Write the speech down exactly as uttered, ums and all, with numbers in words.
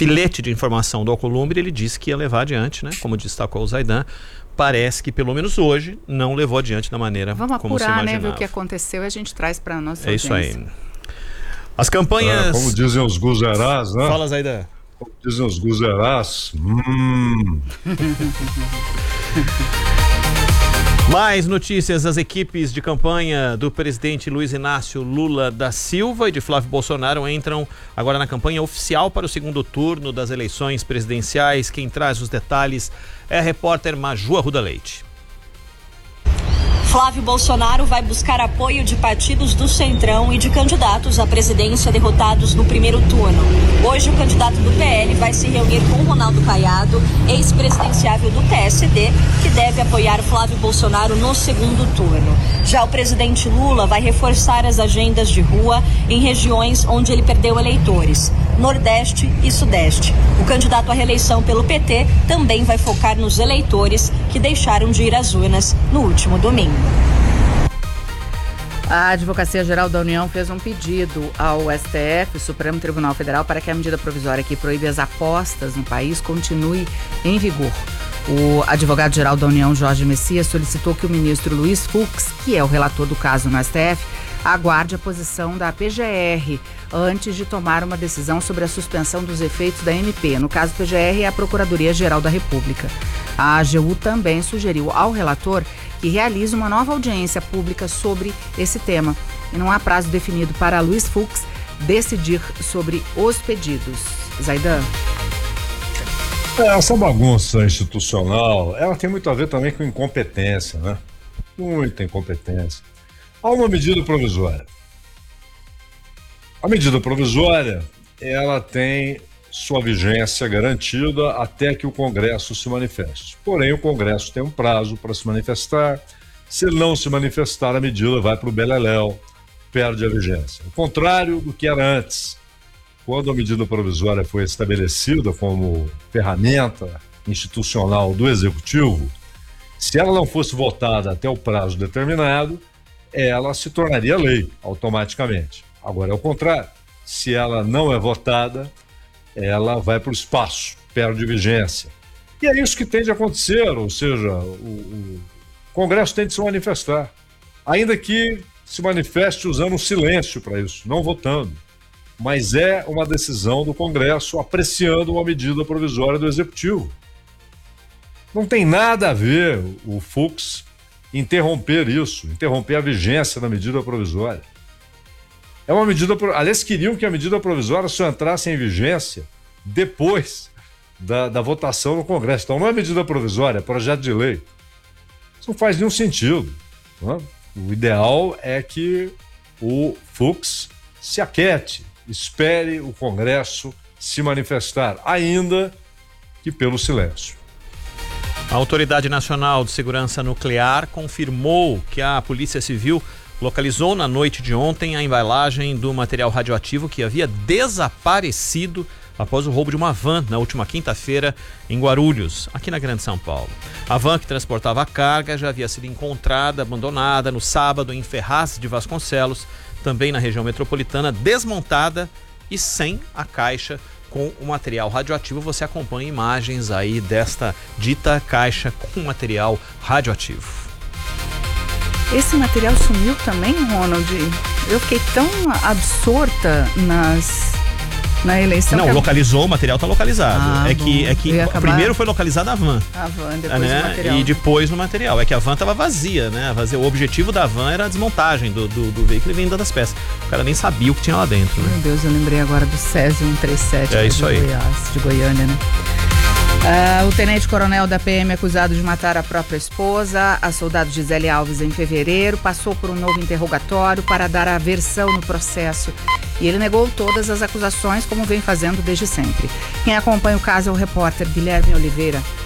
filete de informação do Alcolumbre, ele disse que ia levar adiante, né? Como destacou o Zaidan. Parece que pelo menos hoje não levou adiante da maneira Vamos como se apurar, imaginava. né, ver o que aconteceu e a gente traz para a nossa É audiência. isso aí. As campanhas... É, como dizem os guzerás, né? Fala, Zaidan. Como dizem os guzerás. Hum. Mais notícias. As equipes de campanha do presidente Luiz Inácio Lula da Silva e de Flávio Bolsonaro entram agora na campanha oficial para o segundo turno das eleições presidenciais. Quem traz os detalhes é a repórter Maju Arruda Leite. Flávio Bolsonaro vai buscar apoio de partidos do Centrão e de candidatos à presidência derrotados no primeiro turno. Hoje, o candidato do P L vai se reunir com Ronaldo Caiado, ex-presidenciável do P S D, que deve apoiar Flávio Bolsonaro no segundo turno. Já o presidente Lula vai reforçar as agendas de rua em regiões onde ele perdeu eleitores, Nordeste e Sudeste. O candidato à reeleição pelo P T também vai focar nos eleitores que deixaram de ir às urnas no último domingo. A Advocacia Geral da União fez um pedido ao S T F, Supremo Tribunal Federal, para que a medida provisória que proíbe as apostas no país continue em vigor. O advogado-geral da União, Jorge Messias, solicitou que o ministro Luiz Fux, que é o relator do caso no S T F, aguarde a posição da P G R antes de tomar uma decisão sobre a suspensão dos efeitos da M P. No caso, P G R é a Procuradoria-Geral da República. A A G U também sugeriu ao relator que realize uma nova audiência pública sobre esse tema. E não há prazo definido para Luiz Fux decidir sobre os pedidos. Zaidan? É, essa bagunça institucional, ela tem muito a ver também com incompetência, né? Muita incompetência. Há uma medida provisória. A medida provisória, ela tem sua vigência garantida até que o Congresso se manifeste. Porém, o Congresso tem um prazo para se manifestar. Se ele não se manifestar, a medida vai para o beleléu, perde a vigência. O contrário do que era antes. Quando a medida provisória foi estabelecida como ferramenta institucional do Executivo, se ela não fosse votada até o prazo determinado, ela se tornaria lei automaticamente. Agora é o contrário. Se ela não é votada, ela vai para o espaço, perde vigência. E é isso que tem de acontecer, ou seja, o, o Congresso tem de se manifestar, ainda que se manifeste usando o silêncio para isso, não votando. Mas é uma decisão do Congresso apreciando uma medida provisória do Executivo. Não tem nada a ver o Fux interromper isso, interromper a vigência da medida provisória. É uma medida, aliás, queriam que a medida provisória só entrasse em vigência depois da, da votação no Congresso. Então não é medida provisória, é projeto de lei. Isso não faz nenhum sentido, né? O ideal é que o Fux se aquete, espere o Congresso se manifestar, ainda que pelo silêncio. A Autoridade Nacional de Segurança Nuclear confirmou que a Polícia Civil localizou na noite de ontem a embalagem do material radioativo que havia desaparecido após o roubo de uma van na última quinta-feira em Guarulhos, aqui na Grande São Paulo. A van que transportava a carga já havia sido encontrada, abandonada no sábado em Ferraz de Vasconcelos, também na região metropolitana, desmontada e sem a caixa com o material radioativo. Você acompanha imagens aí desta dita caixa com material radioativo. Esse material sumiu também, Ronald? Eu fiquei tão absorta nas, na eleição. Não, que localizou, o material está localizado. Ah, é que, é que acabar... primeiro foi localizada a van. A van, depois né? o material. E depois no material. É que a van estava vazia, né? O objetivo da van era a desmontagem do, do, do veículo e venda das peças. O cara nem sabia o que tinha lá dentro, né? Meu Deus, eu lembrei agora do Césio cento e trinta e sete. É isso de aí. Goiás, de Goiânia, né? Uh, o tenente-coronel da P M é acusado de matar a própria esposa, a soldado Gisele Alves, em fevereiro, passou por um novo interrogatório para dar a versão no processo e ele negou todas as acusações, como vem fazendo desde sempre. Quem acompanha o caso é o repórter Guilherme Oliveira.